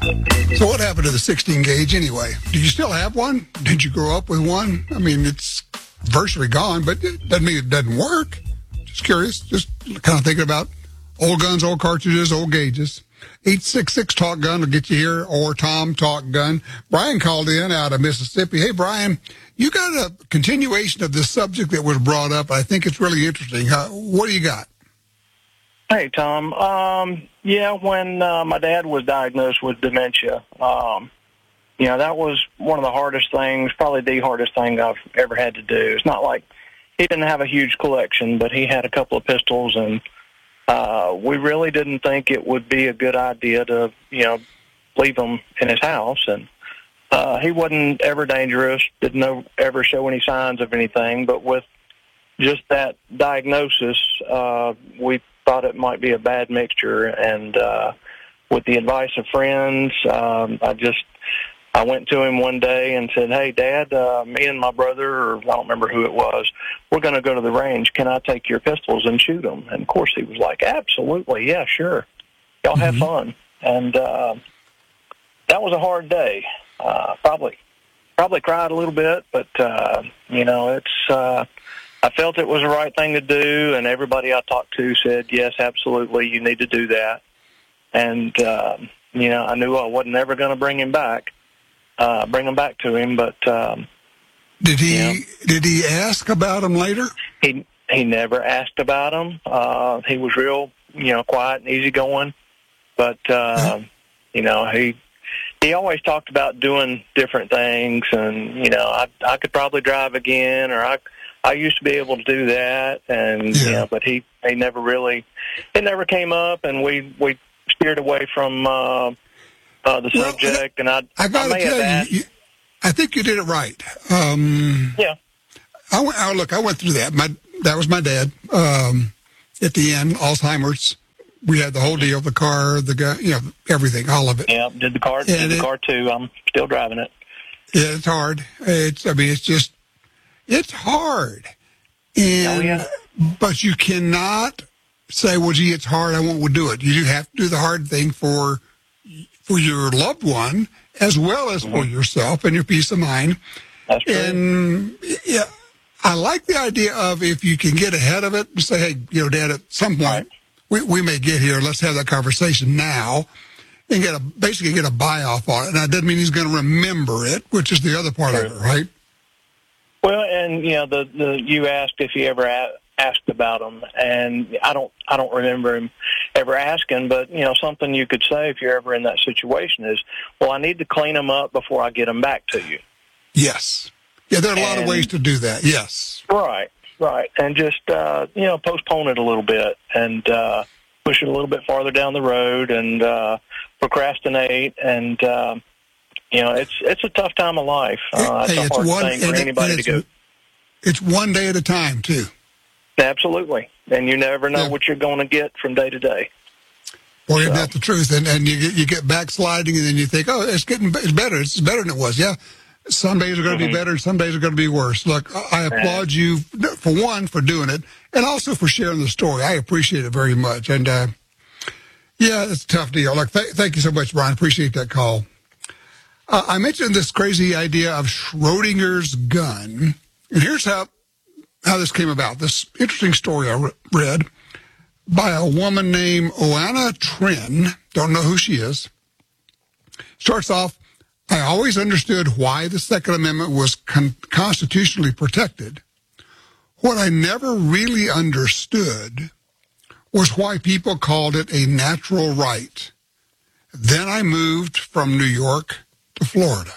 So what happened to the 16 gauge anyway? Do you still have one? Did you grow up with one? I mean, it's virtually gone, but it doesn't mean it doesn't work. Just curious, just kind of thinking about old guns, old cartridges, old gauges. 866 Talk Gun will get you here, or Tom Talk Gun. Brian called in out of Mississippi. Hey, Brian, you got a continuation of this subject that was brought up. I think it's really interesting. What do you got? Hey, Tom. When my dad was diagnosed with dementia, that was one of the hardest things, probably the hardest thing I've ever had to do. It's not like he didn't have a huge collection, but he had a couple of pistols, and we really didn't think it would be a good idea to, leave them in his house. And he wasn't ever dangerous, didn't ever show any signs of anything, but with just that diagnosis, we thought it might be a bad mixture, and with the advice of friends, I went to him one day and said, "Hey, Dad, me and my brother, or I don't remember who it was, we're going to go to the range. Can I take your pistols and shoot them?" And, of course, he was like, "Absolutely, yeah, sure. Y'all have fun." And that was a hard day. Probably cried a little bit, but, I felt it was the right thing to do, and everybody I talked to said, yes, absolutely, you need to do that. And, I knew I wasn't ever going to bring him back to him, but... Did he ask about him later? He never asked about him. He was real, quiet and easygoing, but, he always talked about doing different things, and, I could probably drive again, or I used to be able to do that, and but he never came up, and we steered away from the subject. And I got to tell you, I think you did it right. Yeah. I went through that. That was my dad. At the end, Alzheimer's. We had the whole deal, the car, the guy, everything, all of it. Yeah, did the car too. I'm still driving it. Yeah, it's hard. It's hard. And, but you cannot say, well, gee, it's hard, I won't do it. You have to do the hard thing for your loved one as well as for yourself and your peace of mind. That's true. And, I like the idea of if you can get ahead of it and say, hey, Dad, at some point, we may get here, let's have that conversation now, and basically get a buy-off on it. And that doesn't mean he's going to remember it, which is the other part of it, right? Well, and you asked if he ever asked about him, and I don't remember him ever asking. But something you could say if you're ever in that situation is, well, I need to clean him up before I get him back to you. Yes, there are a lot of ways to do that. Yes, right, and just postpone it a little bit and push it a little bit farther down the road and procrastinate and. It's a tough time of life. It's a hard thing for anybody to go. It's one day at a time, too. Absolutely. And you never know what you're going to get from day to day. Well, isn't that the truth? And you get backsliding, and then you think, oh, it's better. It's better than it was. Yeah, some days are going to be better, some days are going to be worse. Look, I applaud you, for one, for doing it, and also for sharing the story. I appreciate it very much. And, it's a tough deal. Look, thank you so much, Brian. Appreciate that call. I mentioned this crazy idea of Schrodinger's gun, and here's how this came about. This interesting story I read by a woman named Oana Trin. Don't know who she is. Starts off, I always understood why the Second Amendment was constitutionally protected. What I never really understood was why people called it a natural right. Then I moved from New York to Florida.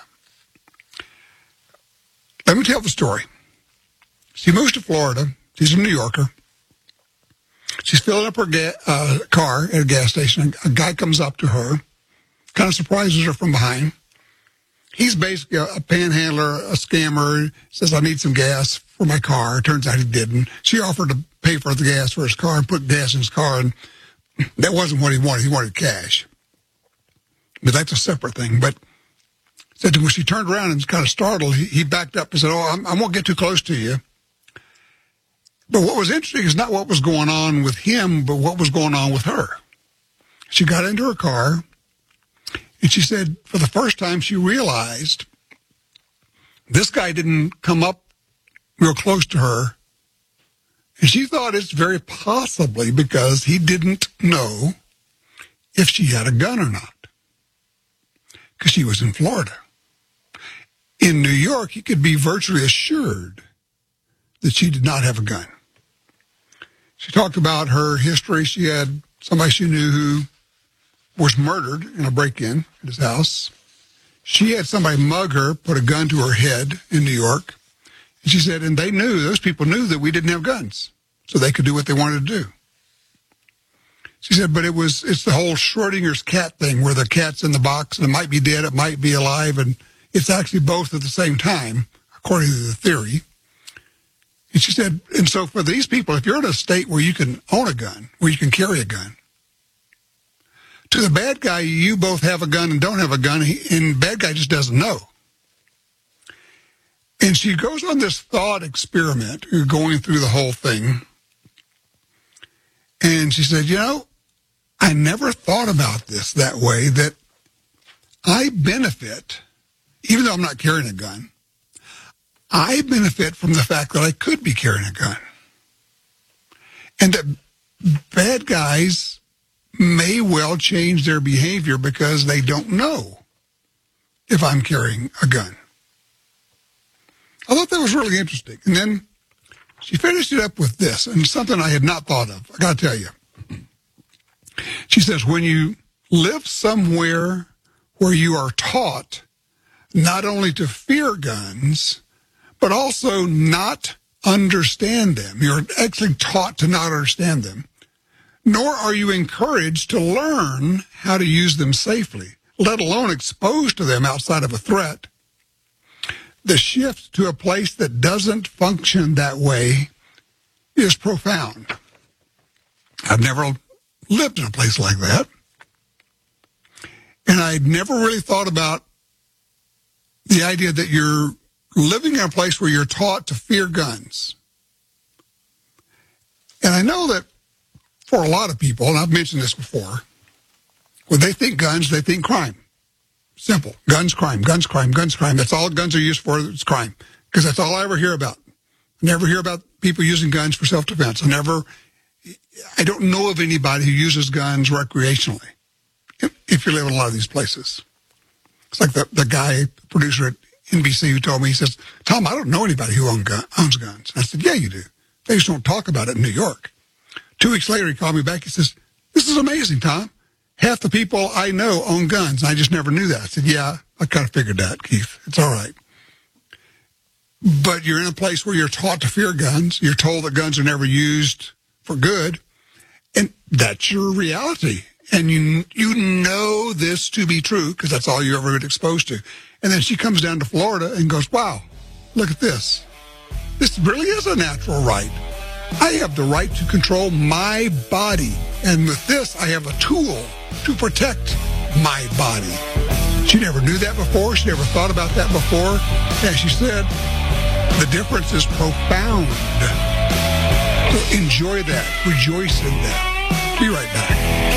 Let me tell the story. She moves to Florida. She's a New Yorker. She's filling up her car at a gas station. A guy comes up to her, kind of surprises her from behind. He's basically a panhandler, a scammer. Says, I need some gas for my car. Turns out he didn't. She offered to pay for the gas for his car and put gas in his car, and that wasn't what he wanted. He wanted cash. But that's a separate thing. But said when she turned around and was kind of startled, he backed up and said, I won't get too close to you. But what was interesting is not what was going on with him, but what was going on with her. She got into her car, And she said for the first time she realized this guy didn't come up real close to her. And she thought it's very possibly because he didn't know if she had a gun or not. Because she was in Florida. In New York, he could be virtually assured that she did not have a gun. She talked about her history. She had somebody she knew who was murdered in a break-in at his house. She had somebody mug her, put a gun to her head in New York. And she said, and those people knew that we didn't have guns, so they could do what they wanted to do. She said, but it's the whole Schrodinger's cat thing where the cat's in the box and it might be dead, it might be alive, and it's actually both at the same time, according to the theory. And she said, and so for these people, if you're in a state where you can own a gun, where you can carry a gun, to the bad guy, you both have a gun and don't have a gun, and the bad guy just doesn't know. And she goes on this thought experiment, going through the whole thing. And she said, I never thought about this that way, that I benefit, even though I'm not carrying a gun, I benefit from the fact that I could be carrying a gun. And that bad guys may well change their behavior because they don't know if I'm carrying a gun. I thought that was really interesting. And then she finished it up with this, and something I had not thought of. I got to tell you. She says, when you live somewhere where you are taught not only to fear guns, but also not understand them. You're actually taught to not understand them. Nor are you encouraged to learn how to use them safely, let alone exposed to them outside of a threat. The shift to a place that doesn't function that way is profound. I've never lived in a place like that. And I'd never really thought about the idea that you're living in a place where you're taught to fear guns. And I know that for a lot of people, and I've mentioned this before, when they think guns, they think crime. Simple. Guns, crime, guns, crime, guns, crime. That's all guns are used for, is crime. Because that's all I ever hear about. I never hear about people using guns for self-defense. I don't know of anybody who uses guns recreationally, if you live in a lot of these places. It's like the guy, producer at NBC, who told me, he says, Tom, I don't know anybody who owns guns. And I said, yeah, you do. They just don't talk about it in New York. 2 weeks later, he called me back. He says, this is amazing, Tom. Half the people I know own guns. I just never knew that. I said, yeah, I kind of figured that, Keith. It's all right. But you're in a place where you're taught to fear guns. You're told that guns are never used for good. And that's your reality. And you know this to be true because that's all you ever been exposed to. And then she comes down to Florida and goes, wow, look at this. This really is a natural right. I have the right to control my body. And with this, I have a tool to protect my body. She never knew that before. She never thought about that before. And she said, the difference is profound. So enjoy that. Rejoice in that. Be right back.